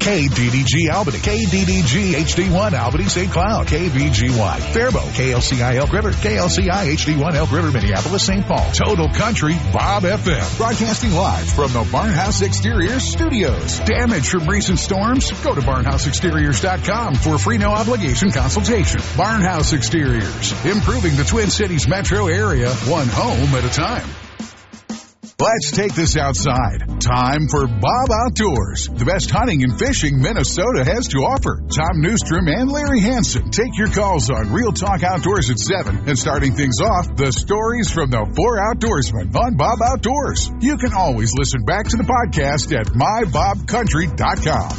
KDDG Albany, KDDG HD1 Albany St. Cloud, KVGY Faribault, KLCI Elk River, KLCI HD1 Elk River Minneapolis St. Paul. Total Country Bob FM. Broadcasting live from the Barnhouse Exteriors studios. Damage from recent storms? Go to barnhouseexteriors.com for a free no obligation consultation. Barnhouse Exteriors. Improving the Twin Cities metro area one home at a time. Let's take this outside. Time for Bob Outdoors, the best hunting and fishing Minnesota has to offer. Tom Newstrom and Larry Hansen take your calls on Real Talk Outdoors at 7. And starting things off, the stories from the 4 Outdoorsmen on Bob Outdoors. You can always listen back to the podcast at mybobcountry.com.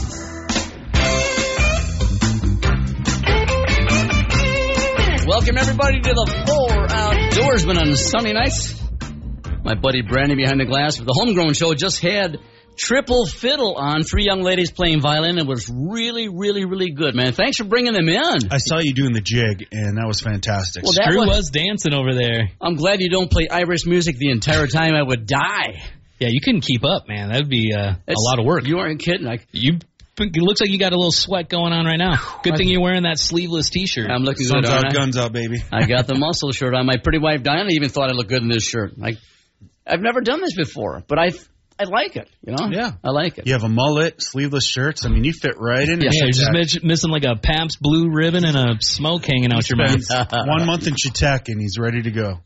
Welcome, everybody, to the 4 Outdoorsmen on Sunday nights. My buddy Brandy behind the glass for the Homegrown Show just had triple fiddle on, 3 young ladies playing violin. It was really, really, really good, man. Thanks for bringing them in. I saw you doing the jig, and that was fantastic. Well, Drew was dancing over there. I'm glad you don't play Irish music the entire time. I would die. Yeah, you couldn't keep up, man. That would be a lot of work. You aren't kidding. It looks like you got a little sweat going on right now. Good thing you're wearing that sleeveless T-shirt. I'm looking good. Guns out, guns out, baby. I got the muscle shirt on. My pretty wife Diana even thought I looked good in this shirt. I've never done this before, but I like it, you know? Yeah. I like it. You have a mullet, sleeveless shirts. I mean, you fit right in. Yeah, you're just missing like a Pabst Blue ribbon and a smoke hanging out your mouth. 1 month in Chautauqua, and he's ready to go.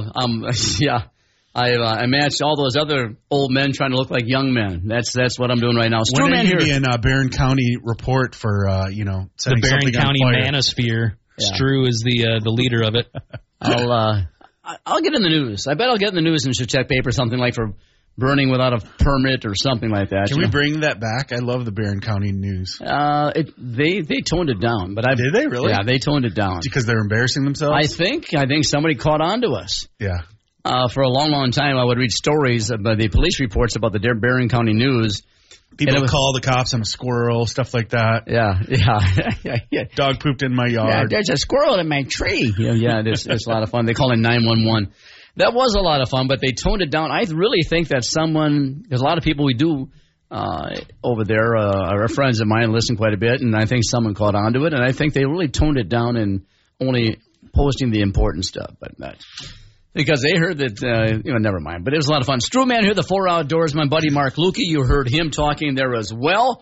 I matched all those other old men trying to look like young men. That's what I'm doing right now. When are you be in Barron County report for, the Barron County Manosphere. Yeah. Drew is the leader of it. I'll get in the news. I bet I'll get in the news in Chautauqua paper, something like for burning without a permit or something like that. Can we bring that back? I love the Barron County news. They toned it down, but did they really? Yeah, they toned it down because they're embarrassing themselves. I think somebody caught on to us. Yeah. For a long, long time, I would read stories about the police reports about the Barron County news. People call the cops on a squirrel, stuff like that. Yeah. Dog pooped in my yard. Yeah, there's a squirrel in my tree. Yeah, it's a lot of fun. They call it 911. That was a lot of fun, but they toned it down. I really think that there's a lot of people we do over there, are friends of mine, listen quite a bit, and I think someone caught on to it, and I think they really toned it down and only posting the important stuff, because they heard that, never mind. But it was a lot of fun. Strewman here, the 4 Outdoors. My buddy Mark Lukey, you heard him talking there as well.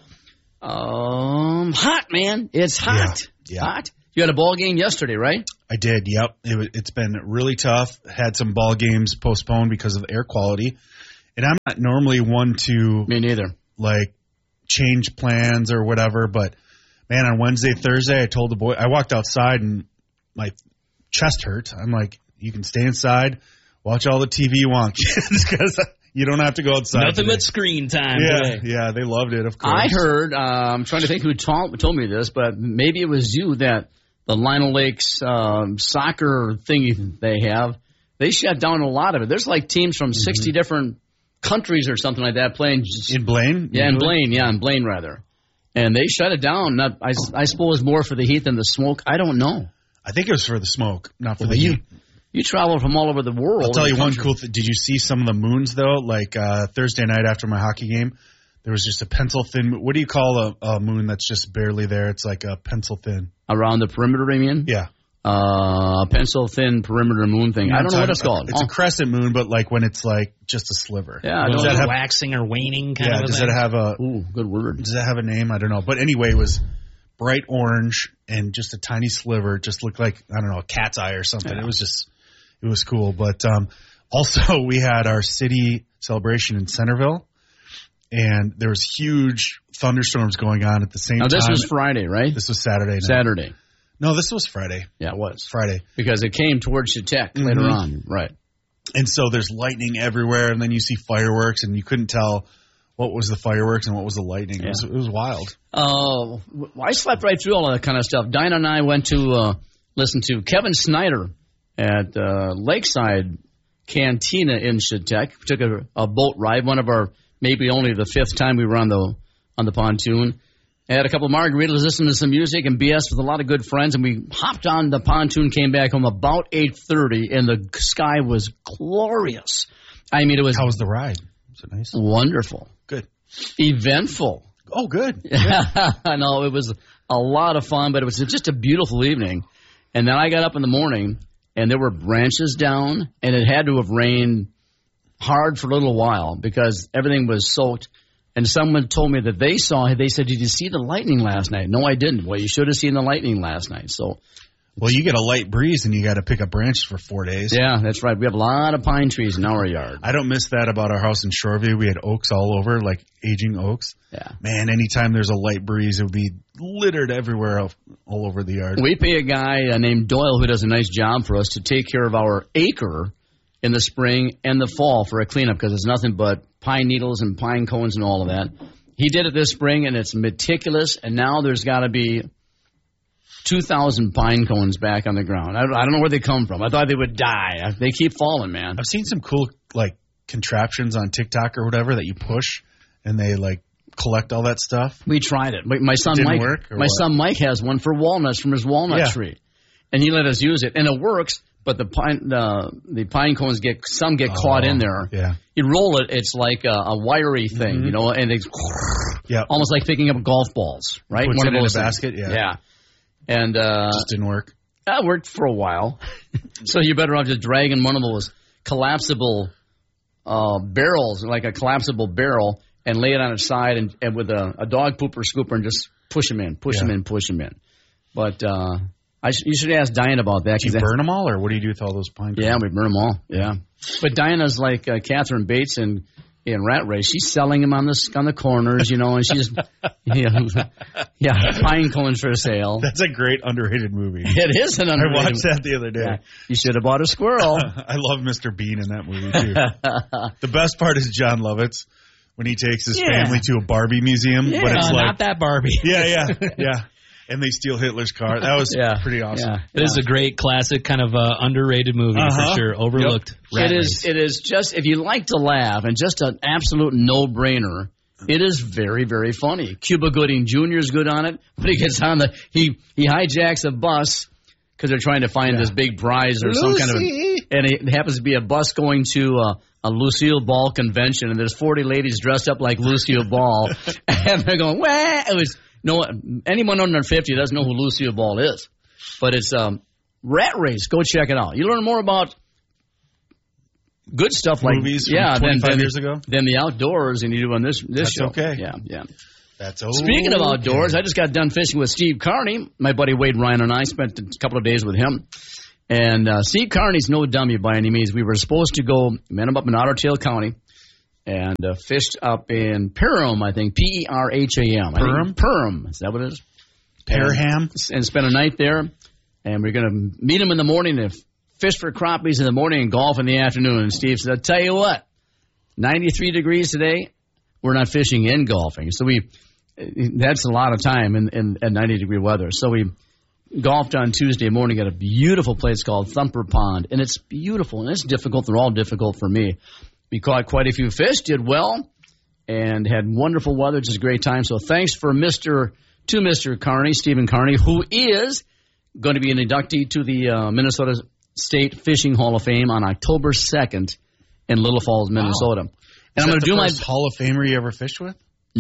Hot, man. It's hot. Yeah. Hot. You had a ball game yesterday, right? I did, yep. It's been really tough. Had some ball games postponed because of air quality. And I'm not normally one to... Me neither. Change plans or whatever. But, man, on Wednesday, Thursday, I told the boy... I walked outside and my chest hurt. I'm like... You can stay inside, watch all the TV you want, kids, because you don't have to go outside. Nothing but screen time. Yeah, they loved it, of course. I heard, I'm trying to think who told me this, but maybe it was you, that the Lino Lakes soccer thingy they shut down a lot of it. There's teams from 60 different countries or something like that playing. In Blaine? Yeah, in Blaine, rather. And they shut it down. I suppose more for the heat than the smoke. I don't know. I think it was for the smoke, not for the heat. You travel from all over the world. I'll tell you one cool thing. Did you see some of the moons, though? Thursday night after my hockey game, there was just a pencil thin moon. What do you call a moon that's just barely there? It's like a pencil thin. Around the perimeter, you mean? Yeah. Pencil thin perimeter moon thing. I don't know what it's called. It's a crescent moon, but when it's just a sliver. Yeah. Does that have waxing or waning kind of a does thing? It have a... Ooh, good word. Does that have a name? I don't know. But anyway, it was bright orange and just a tiny sliver. Just looked like, I don't know, a cat's eye or something. Yeah. It was cool. But also we had our city celebration in Centerville, and there was huge thunderstorms going on at the same time. Now, this was Friday, right? This was Saturday night. Saturday. No, this was Friday. Yeah, it was. Friday. Because it came towards Chautauqua later on. Right. And so there's lightning everywhere, and then you see fireworks, and you couldn't tell what was the fireworks and what was the lightning. Yeah. It was wild. I slept right through all of that kind of stuff. Dinah and I went to listen to Kevin Snyder at Lakeside Cantina in Chautauqua. We took a boat ride, one of our maybe only the 5th time we were on the pontoon. Had a couple of margaritas, listened to some music and BS with a lot of good friends, and we hopped on the pontoon, came back home about 8:30, and the sky was glorious. I mean, it was... How was the ride? Was it nice? Wonderful. Good. Eventful. Oh, good. I know, it was a lot of fun, but it was just a beautiful evening. And then I got up in the morning, and there were branches down, and it had to have rained hard for a little while because everything was soaked. And someone told me that they said, did you see the lightning last night? No, I didn't. Well, you should have seen the lightning last night. So, well, you get a light breeze and you got to pick up branches for 4 days. Yeah, that's right. We have a lot of pine trees in our yard. I don't miss that about our house in Shoreview. We had oaks all over, like aging oaks. Yeah. Man, anytime there's a light breeze, it would be littered everywhere all over the yard. We pay a guy named Doyle who does a nice job for us to take care of our acre in the spring and the fall for a cleanup because it's nothing but pine needles and pine cones and all of that. He did it this spring, and it's meticulous, and now there's got to be 2,000 pine cones back on the ground. I don't know where they come from. I thought they would die. They keep falling, man. I've seen some cool like contraptions on TikTok or whatever that you push, and they like collect all that stuff. We tried it. My son Didn't Mike. work, or my what? son Mike has one for walnuts from his walnut tree, and he let us use it, and it works. But the pine cones get caught in there. Yeah. You roll it, it's like a wiry thing, you know, and it's almost like picking up golf balls, right? Puts One it of in those a things. basket, Yeah. And just didn't work. that worked for a while. So you're better off just dragging one of those collapsible barrels, like a collapsible barrel, and lay it on its side and with a dog pooper scooper and just push them in. But you should ask Diane about that. Do you burn them all, or what do you do with all those pine cones? Yeah, we burn them all. Yeah, but Diana's like Catherine Bates in Rat Race. She's selling them on the corners, you know, and she's pine cones for sale. That's a great underrated movie. It is an underrated. I watched that the other day. Yeah. You should have bought a squirrel. I love Mr. Bean in that movie too. The best part is John Lovitz when he takes his family to a Barbie museum, but it's like not that Barbie. Yeah. And they steal Hitler's car. That was pretty awesome. Yeah. It is a great classic, kind of underrated movie for sure. Overlooked. Yep. It is just, if you like to laugh, and just an absolute no-brainer. It is very, very funny. Cuba Gooding Jr. is good on it. When he gets on he hijacks a bus because they're trying to find this big prize or some kind of, and it happens to be a bus going to a Lucille Ball convention, and there's 40 ladies dressed up like Lucille Ball, and they're going, wah! It was. No, anyone under 50 doesn't know who Lucille Ball is. But it's Rat Race. Go check it out. You learn more about good stuff like movies from 25 years ago than the outdoors, and you do on this That's show. Okay. Yeah. That's okay. Speaking of outdoors, I just got done fishing with Steve Carney. My buddy Wade Ryan and I spent a couple of days with him. And Steve Carney's no dummy by any means. We were supposed to go, met him up in Otter Tail County, and fished up in Perham, I think, Perham. Perham, is that what it is? Perham. And spent a night there, and we're going to meet him in the morning and fish for crappies in the morning and golf in the afternoon. And Steve said, I'll tell you what, 93 degrees today, we're not fishing and golfing. So that's a lot of time in 90-degree weather. So we golfed on Tuesday morning at a beautiful place called Thumper Pond, and it's beautiful, and it's difficult. They're all difficult for me. We caught quite a few fish, did well, and had wonderful weather, which is a great time. So thanks to Mr. Carney, Stephen Carney, who is going to be an inductee to the Minnesota State Fishing Hall of Fame on October 2nd in Little Falls, Minnesota. Wow. And I'm going to do my Hall of Famer you ever fished with?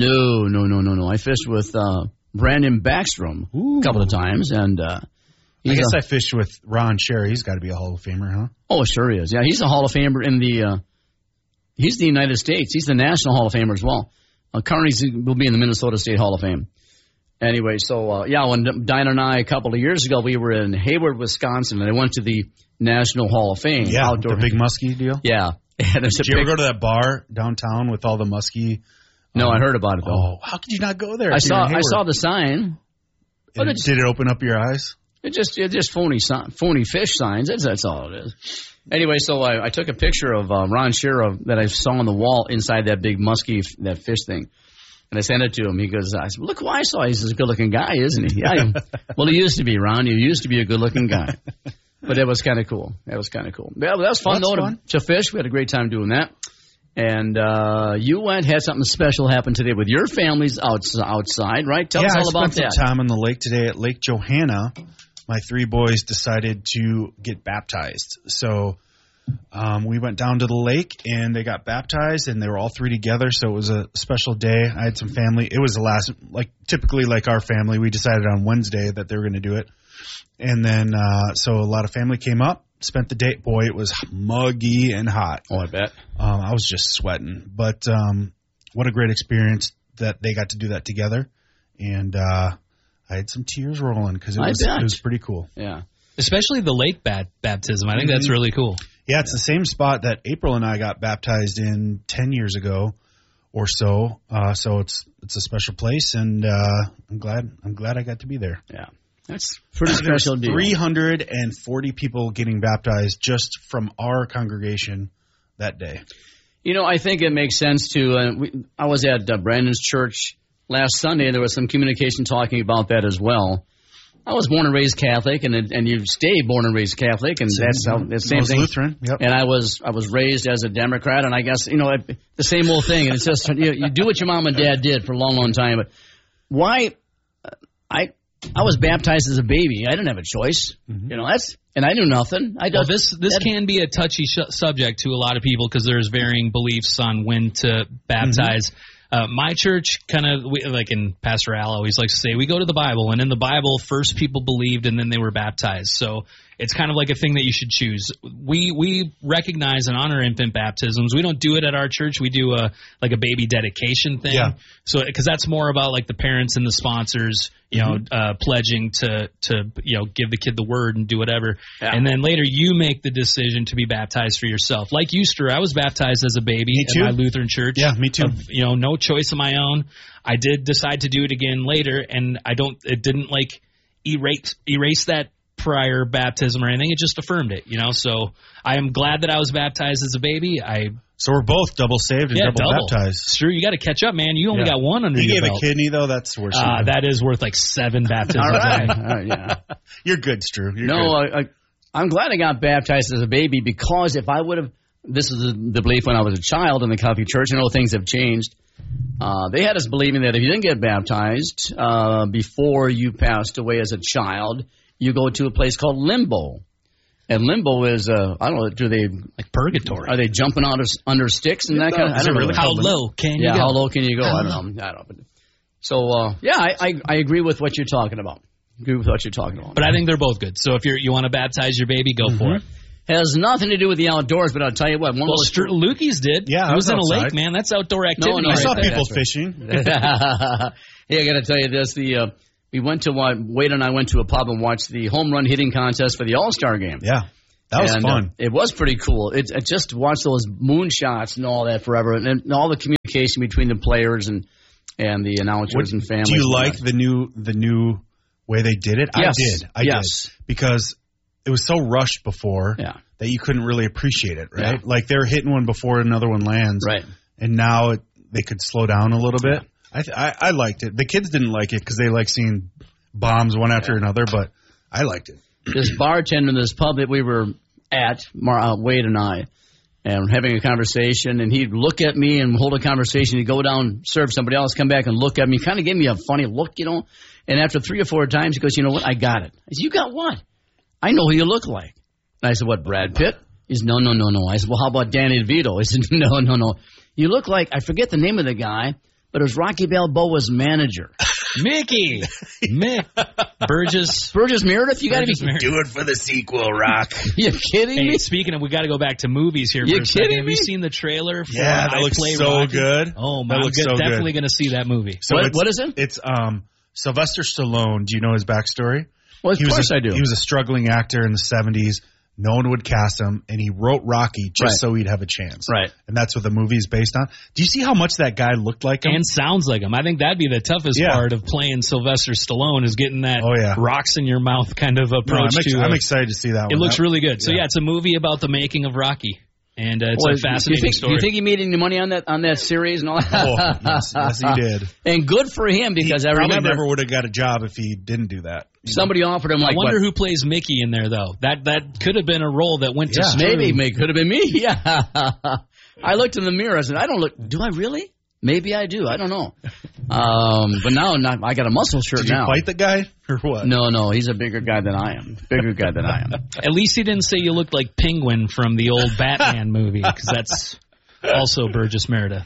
No. I fished with Brandon Backstrom a couple of times, and I guess I fished with Ron Sherry. He's got to be a Hall of Famer, huh? Oh, sure he is. Yeah, he's a Hall of Famer in the. He's the United States. He's the National Hall of Famer as well. Carney will be in the Minnesota State Hall of Fame. Anyway, so, when Dinah and I, a couple of years ago, we were in Hayward, Wisconsin, and I went to the National Hall of Fame. Yeah, outdoor the big muskie deal? Yeah. Did you ever go to that bar downtown with all the muskie? No, I heard about it, though. Oh, how could you not go there? I saw the sign. Did it open up your eyes? It just phony fish signs. That's all it is. Anyway, so I took a picture of Ron Shearer that I saw on the wall inside that big muskie, that fish thing. And I sent it to him. He goes, I said, look who I saw. He's a good-looking guy, isn't he? Yeah. Well, he used to be, Ron. You used to be a good-looking guy. But that was kind of cool. Yeah, that was fun, to fish. We had a great time doing that. And you had something special happen today with your families outside, right? Tell us all about that. I spent some time on the lake today at Lake Johanna. My 3 boys decided to get baptized. So we went down to the lake and they got baptized, and they were all three together. So it was a special day. I had some family. It was the last, typically like our family, we decided on Wednesday that they were going to do it. And then, so a lot of family came up, spent the day. Boy, it was muggy and hot. Oh, I bet. I was just sweating, but what a great experience that they got to do that together. And I had some tears rolling because it was pretty cool. Yeah. Especially the lake baptism. I think that's really cool. Yeah, it's the same spot that April and I got baptized in 10 years ago or so. So it's a special place, and I'm glad I got to be there. Yeah. That's pretty special deal. 340 people getting baptized just from our congregation that day. You know, I think it makes sense to I was at Brandon's church last Sunday, and there was some communication talking about that as well. I was born and raised Catholic, and you stay born and raised Catholic, and that's the same thing. Lutheran, yep. And I was raised as a Democrat, and I guess the same old thing. And it's just you do what your mom and dad did for a long, long time. But why? I was baptized as a baby. I didn't have a choice. And I knew nothing. This can be a touchy subject to a lot of people because there's varying beliefs on when to baptize. My church like in Pastor Al always likes to say, we go to the Bible, and in the Bible, first people believed and then they were baptized. So it's kind of like a thing that you should choose. We recognize and honor infant baptisms. We don't do it at our church. We do a baby dedication thing. Yeah. So because that's more about like the parents and the sponsors, pledging to give the kid the word and do whatever. Yeah. And then later you make the decision to be baptized for yourself. Like you, Stu, I was baptized as a baby at my Lutheran church. Yeah, me too. No choice of my own. I did decide to do it again later, and it didn't like erase that prior baptism or anything. It just affirmed it, So I am glad that I was baptized as a baby. So we're both double saved and double baptized. It's true. You got to catch up, man. You only got one under your belt. You gave a kidney, though? That's worse. That is worth like 7 baptisms. All right. Yeah. You're good, Stu. I'm glad I got baptized as a baby, because if I would have, this is the belief when I was a child in the Catholic Church. I know things have changed. They had us believing that if you didn't get baptized before you passed away as a child, you go to a place called limbo. And limbo is, I don't know, do they... like purgatory. Are they jumping under sticks and that kind of... I don't know. How low can you go? Yeah, how low can you go? I don't know. So, I agree with what you're talking about. But I think they're both good. So if you want to baptize your baby, go for it. Has nothing to do with the outdoors, but I'll tell you what. Lukey's did. Yeah, it was in outside. a lake, man. That's outdoor activity. No, I saw people fishing. Hey, I got to tell you this. We went to Wade and I went to a pub and watched the home run hitting contest for the All-Star game. Yeah, that was fun. It was pretty cool. It just watched those moonshots and all that forever, and all the communication between the players and the announcers and families. Do you like the new way they did it? Yes. I did because it was so rushed before that you couldn't really appreciate it, right? Yeah. Like they're hitting one before another one lands, right? And now they could slow down a little bit. I liked it. The kids didn't like it because they like seeing bombs one after another, but I liked it. This bartender in this pub that we were at, Wade and I, and having a conversation, and he'd look at me and hold a conversation. He'd go down, serve somebody else, come back and look at me. Kind of gave me a funny look, And after 3 or 4 times, he goes, "You know what? I got it." I said, "You got what?" "I know who you look like." And I said, "What, Brad Pitt?" He said, No. I said, "Well, how about Danny DeVito?" He said, No. "You look like," I forget the name of the guy, but it was Rocky Balboa's manager. Mickey. Burgess Meredith, you got to be do it for the sequel, Rock. You kidding me? Speaking of, we got to go back to movies here for a second. Have you seen the trailer for that looks so Rocky? Good. Oh my, I'm definitely going to see that movie. So what is it? It's Sylvester Stallone. Do you know his backstory? Well, of course I do. He was a struggling actor in the 70s. No one would cast him, and he wrote Rocky just so he'd have a chance. Right. And that's what the movie is based on. Do you see how much that guy looked like him? And sounds like him. I think that'd be the toughest part of playing Sylvester Stallone, is getting that rocks in your mouth kind of approach. I'm excited to see that one. It looks really good. So, it's a movie about the making of Rocky. And it's a fascinating story. Do you think he made any money on that series and all that? Oh, yes, he did. And good for him, because I remember probably never would have got a job if he didn't do that. Somebody offered him I wonder who plays Mickey in there, though. That could have been a role that went to Stu. Maybe could have been me. Yeah. I looked in the mirror. I said, "I don't look. Do I really? Maybe I do. I don't know. But now I got a muscle shirt Did you now. fight the guy or what? No. He's a bigger guy than I am. At least he didn't say you looked like Penguin from the old Batman movie, because that's also Burgess Meredith.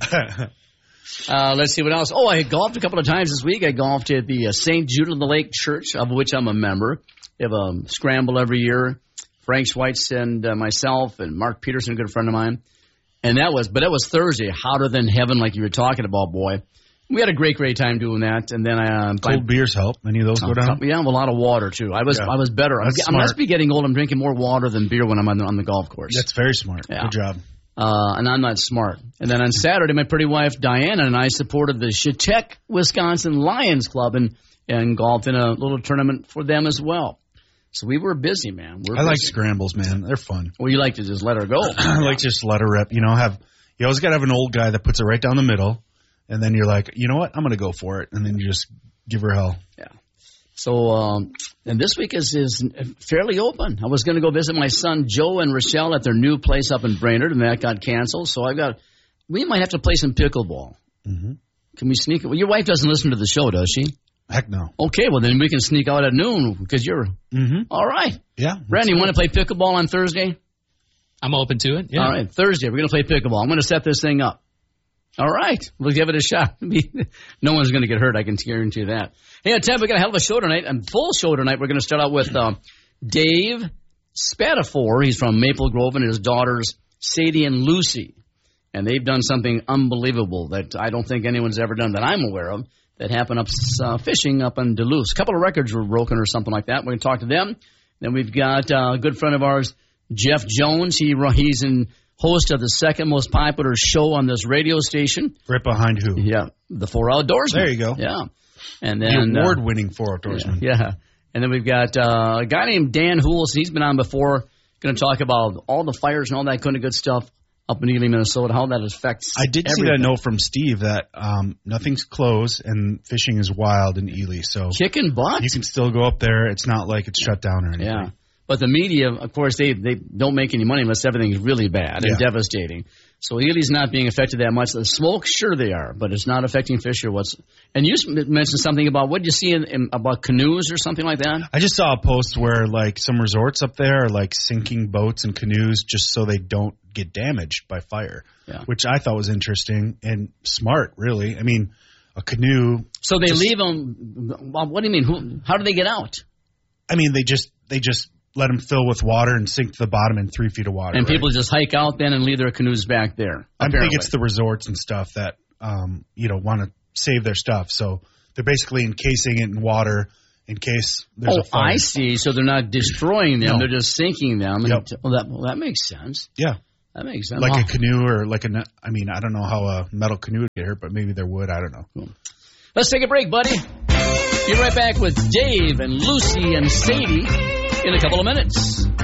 Let's see what else. Oh, I golfed a couple of times this week. I golfed at the St. Jude of the Lake Church, of which I'm a member. They have a scramble every year. Frank Schweitz and myself and Mark Peterson, a good friend of mine. And that was Thursday, hotter than heaven, like you were talking about, boy. We had a great time doing that. And then cold beers help. Any of those go down? Yeah, a lot of water too. I was better. I must be getting old. I'm drinking more water than beer when I'm on the golf course. That's very smart. Yeah. Good job. And I'm not smart. And then on Saturday, my pretty wife Diana and I supported the Chautauqua, Wisconsin Lions Club and golfed in a little tournament for them as well. So we were busy, man. I like scrambles, man. They're fun. Well, you like to just let her go. I like just let her rip. You always got to have an old guy that puts it right down the middle, and then you're like, you know what? I'm going to go for it, and then you just give her hell. Yeah. So, and this week is fairly open. I was going to go visit my son Joe and Rochelle at their new place up in Brainerd, and that got canceled. So we might have to play some pickleball. Mm-hmm. Can we sneak it? Well, your wife doesn't listen to the show, does she? Heck no. Okay, well then we can sneak out at noon because you're all right. Yeah. Randy, you want to play pickleball on Thursday? I'm open to it. Yeah. All right, Thursday we're going to play pickleball. I'm going to set this thing up. All right, we'll give it a shot. No one's going to get hurt. I can guarantee that. Hey, at 10, we got a hell of a show tonight, and full show tonight. We're going to start out with Dave Spatafor. He's from Maple Grove, and his daughters Sadie and Lucy, and they've done something unbelievable that I don't think anyone's ever done that I'm aware of. That happened up fishing up in Duluth. A couple of records were broken or something like that. We're going to talk to them. Then we've got a good friend of ours, Jeff Jones. He's in host of the second most popular show on this radio station. Right behind who? Yeah, the Four Outdoorsmen. There you go. Yeah. And then the award-winning Four Outdoorsmen. Yeah. And then we've got a guy named Dan Hools. He's been on before. Going to talk about all the fires and all that kind of good stuff up in Ely, Minnesota, how that affects I did everything. see that note from Steve that nothing's closed and fishing is wild in Ely. So kicking butt. You can still go up there. It's not like it's shut down or anything. Yeah. But the media, of course, they don't make any money unless everything's really bad and devastating. So Ely's not being affected that much. The smoke, sure they are, but it's not affecting fish or what's. And you mentioned something about what did you see about canoes or something like that? I just saw a post where like some resorts up there are like sinking boats and canoes just so they don't get damaged by fire, which I thought was interesting and smart, really. I mean, a canoe. So they leave them. Well, what do you mean? How do they get out? I mean, they just let them fill with water and sink to the bottom in 3 feet of water. And people just hike out then and leave their canoes back there. I think it's the resorts and stuff that want to save their stuff. So they're basically encasing it in water in case there's a fire. I see. So they're not destroying them; No. they're just sinking them. Yep. That makes sense. Yeah. That makes sense. Like a canoe or like I mean, I don't know how a metal canoe would get hurt, but maybe there would. I don't know. Cool. Let's take a break, buddy. Be right back with Dave and Lucy and Sadie in a couple of minutes.